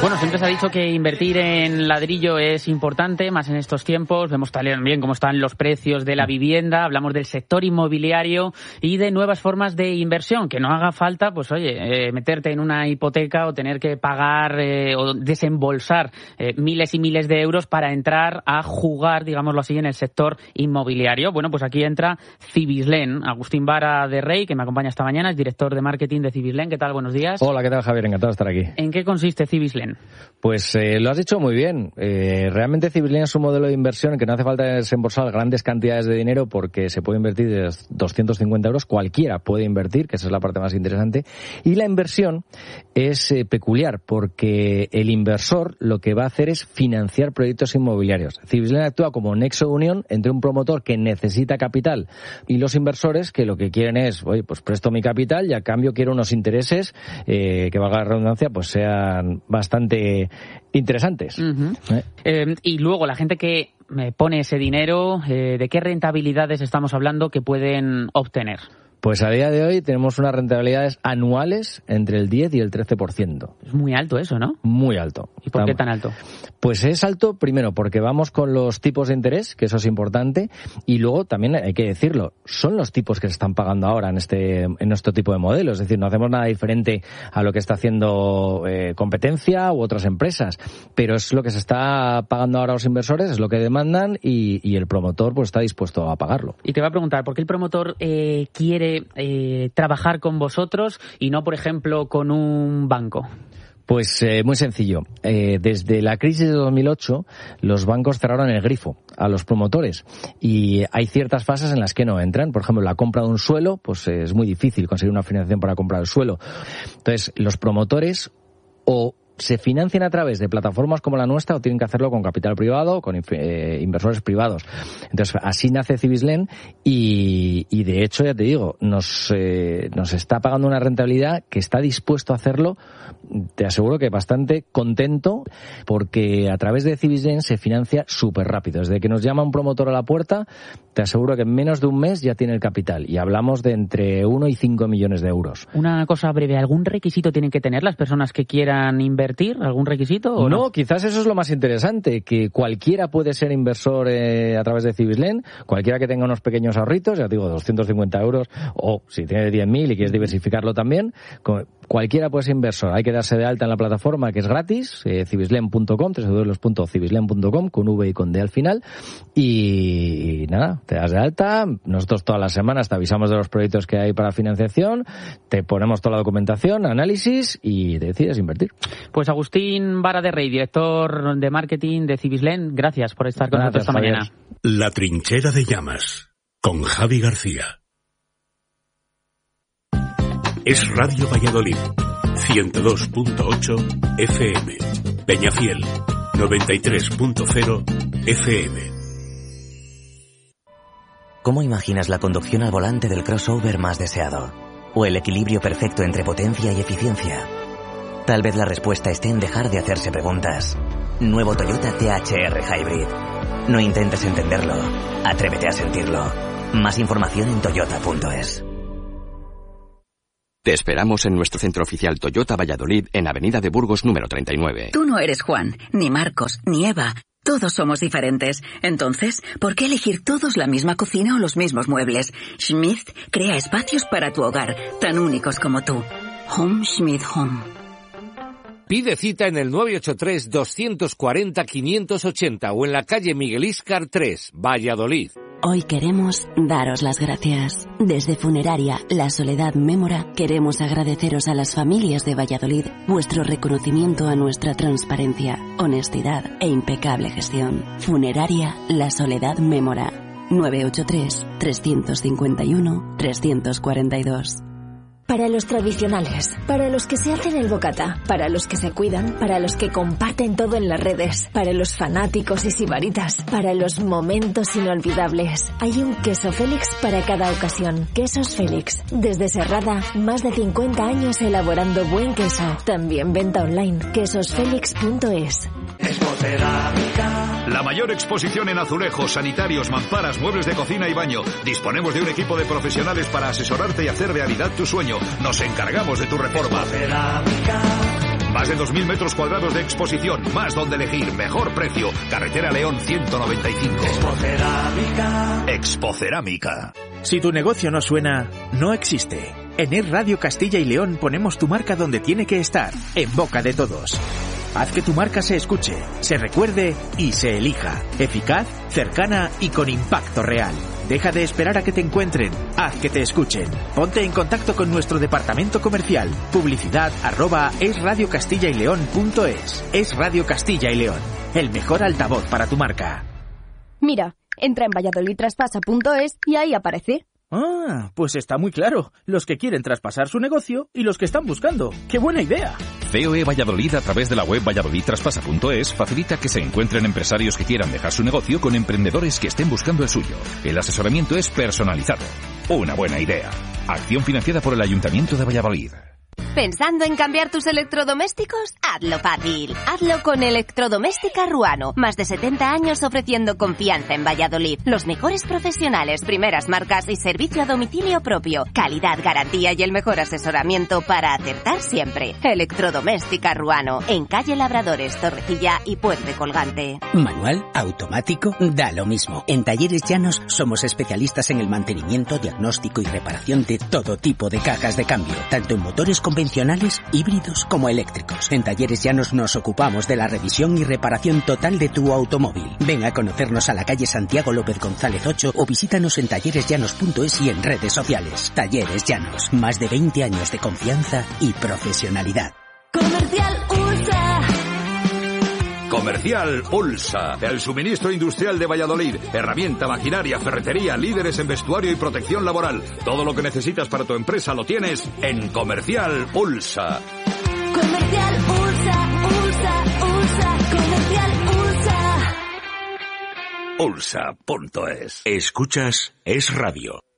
Bueno, siempre se ha dicho que invertir en ladrillo es importante, más en estos tiempos. Vemos también cómo están los precios de la vivienda, hablamos del sector inmobiliario y de nuevas formas de inversión. Que no haga falta, pues oye, meterte en una hipoteca o tener que pagar o desembolsar miles y miles de euros para entrar a jugar, digámoslo así, en el sector inmobiliario. Bueno, pues aquí entra Cibislen. Agustín Vara de Rey, que me acompaña esta mañana, es director de marketing de Cibislen. ¿Qué tal? Buenos días. Hola, ¿qué tal, Javier? Encantado de estar aquí. ¿En qué consiste Cibislen? Pues lo has dicho muy bien. Realmente Cibislen es un modelo de inversión en que no hace falta desembolsar grandes cantidades de dinero porque se puede invertir de 250 euros. Cualquiera puede invertir, que esa es la parte más interesante. Y la inversión es peculiar porque el inversor lo que va a hacer es financiar proyectos inmobiliarios. Cibislen actúa como nexo de unión entre un promotor que necesita capital y los inversores que lo que quieren es, oye, pues presto mi capital y a cambio quiero unos intereses que, valga la redundancia, pues sean bastante interesantes. Uh-huh. Y luego la gente que pone ese dinero, ¿de qué rentabilidades estamos hablando que pueden obtener? Pues a día de hoy tenemos unas rentabilidades anuales entre el 10 y el 13%. Es muy alto eso, ¿no? Muy alto. ¿Y por qué tan alto? Pues es alto, primero, porque vamos con los tipos de interés, que eso es importante, y luego también hay que decirlo, son los tipos que se están pagando ahora en nuestro tipo de modelo. Es decir, no hacemos nada diferente a lo que está haciendo competencia u otras empresas, pero es lo que se está pagando ahora a los inversores, es lo que demandan y el promotor pues está dispuesto a pagarlo. Y te voy a preguntar, ¿por qué el promotor quiere trabajar con vosotros y no, por ejemplo, con un banco? Pues muy sencillo. Desde la crisis de 2008, los bancos cerraron el grifo a los promotores y hay ciertas fases en las que no entran. Por ejemplo, la compra de un suelo, pues es muy difícil conseguir una financiación para comprar el suelo. Entonces, los promotores o se financian a través de plataformas como la nuestra o tienen que hacerlo con capital privado, con inversores privados. Entonces, así nace Cibislen y de hecho, ya te digo, nos está pagando una rentabilidad que está dispuesto a hacerlo, te aseguro que bastante contento, porque a través de Cibislen se financia súper rápido. Desde que nos llama un promotor a la puerta, te aseguro que en menos de un mes ya tiene el capital y hablamos de entre 1 y 5 millones de euros. Una cosa breve, ¿algún requisito tienen que tener las personas que quieran invertir? ¿Algún requisito o no? No, quizás eso es lo más interesante, que cualquiera puede ser inversor a través de Cibislen, cualquiera que tenga unos pequeños ahorritos, ya digo, 250 euros, o si tiene 10.000 y quieres diversificarlo también, cualquiera puede ser inversor. Hay que darse de alta en la plataforma, que es gratis, cibislen.com, www.cibislen.com, con V y con D al final, y nada, te das de alta, nosotros todas las semanas te avisamos de los proyectos que hay para financiación, te ponemos toda la documentación, análisis y decides invertir. Pues Agustín Vara de Rey, director de marketing de Cibislen, gracias por estar con nosotros esta mañana. La trinchera de llamas, con Javi García. Es Radio Valladolid, 102.8 FM, Peñafiel, 93.0 FM. ¿Cómo imaginas la conducción al volante del crossover más deseado? ¿O el equilibrio perfecto entre potencia y eficiencia? Tal vez la respuesta esté en dejar de hacerse preguntas. Nuevo Toyota THR Hybrid. No intentes entenderlo, atrévete a sentirlo. Más información en toyota.es. Te esperamos en nuestro centro oficial Toyota Valladolid en Avenida de Burgos número 39. Tú no eres Juan, ni Marcos, ni Eva. Todos somos diferentes. Entonces, ¿por qué elegir todos la misma cocina o los mismos muebles? Schmidt crea espacios para tu hogar, tan únicos como tú. Home Schmidt Home. Pide cita en el 983-240-580 o en la calle Miguel Íscar 3, Valladolid. Hoy queremos daros las gracias. Desde Funeraria La Soledad Mémora queremos agradeceros a las familias de Valladolid vuestro reconocimiento a nuestra transparencia, honestidad e impecable gestión. Funeraria La Soledad Mémora. 983-351-342. Para los tradicionales, para los que se hacen el bocata, para los que se cuidan, para los que comparten todo en las redes, para los fanáticos y sibaritas, para los momentos inolvidables. Hay un queso Félix para cada ocasión. Quesos Félix. Desde Serrada, más de 50 años elaborando buen queso. También venta online. quesosfelix.es. La mayor exposición en azulejos, sanitarios, mamparas, muebles de cocina y baño. Disponemos de un equipo de profesionales para asesorarte y hacer realidad tu sueño. Nos encargamos de tu reforma. Más de 2.000 metros cuadrados de exposición, más donde elegir, mejor precio. Carretera León 195. Expocerámica. Expocerámica. Si tu negocio no suena, no existe. En Es Radio Castilla y León ponemos tu marca donde tiene que estar, en boca de todos. Haz que tu marca se escuche, se recuerde y se elija. Eficaz, cercana y con impacto real. Deja de esperar a que te encuentren. Haz que te escuchen. Ponte en contacto con nuestro departamento comercial. Publicidad@esradiocastillaileon.es. Es Radio Castilla y León. El mejor altavoz para tu marca. Mira, entra en valladolidtraspasa.es y ahí aparece. Ah, pues está muy claro. Los que quieren traspasar su negocio y los que están buscando. ¡Qué buena idea! COE Valladolid, a través de la web valladolidtraspasa.es, facilita que se encuentren empresarios que quieran dejar su negocio con emprendedores que estén buscando el suyo. El asesoramiento es personalizado. Una buena idea. Acción financiada por el Ayuntamiento de Valladolid. ¿Pensando en cambiar tus electrodomésticos? Hazlo fácil. Hazlo con Electrodoméstica Ruano. Más de 70 años ofreciendo confianza en Valladolid. Los mejores profesionales, primeras marcas y servicio a domicilio propio. Calidad, garantía y el mejor asesoramiento para acertar siempre. Electrodoméstica Ruano. En calle Labradores, Torrecilla y Puente Colgante. Manual, automático, da lo mismo. En Talleres Llanos somos especialistas en el mantenimiento, diagnóstico y reparación de todo tipo de cajas de cambio. Tanto en motores convencionales, híbridos como eléctricos. En Talleres Llanos nos ocupamos de la revisión y reparación total de tu automóvil. Ven a conocernos a la calle Santiago López González 8 o visítanos en talleresllanos.es y en redes sociales. Talleres Llanos, más de 20 años de confianza y profesionalidad. Comercial USA. Comercial Ulsa, el suministro industrial de Valladolid. Herramienta, maquinaria, ferretería, líderes en vestuario y protección laboral. Todo lo que necesitas para tu empresa lo tienes en Comercial Ulsa. Comercial USA, USA, USA, Comercial USA. Ulsa.es. Escuchas Es Radio.